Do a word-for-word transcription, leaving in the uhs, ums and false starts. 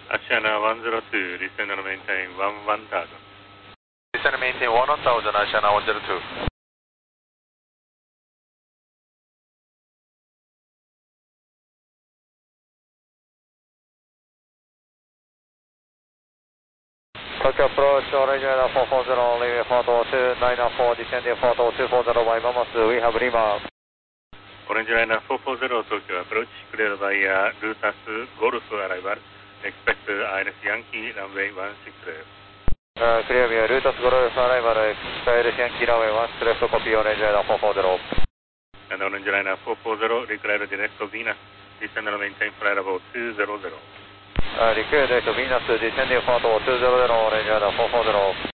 Asiana one zero two, descend and maintain one one thousand. Descend and maintain one one thousand, Asiana one zero two. Tokyo approach, Orange Radar four four zero, leaving photo two nine four, descending photo two four zero by Mamosu, we have Lima. Orange Radar four four zero, Tokyo approach, cleared by uh, Lutas Golf arrival, expect uh, I L S Yankee runway one six left. Uh, clear via Lutas Golf arrival, expect I L S Yankee runway one six left, copy Orange Radar four four zero. And Orange Radar four four zero, declare direct to Venus, descend and maintain flight level two zero zero. Uh, declare direct to Venus, descending photo two zero zero, Orange Radar four four zero.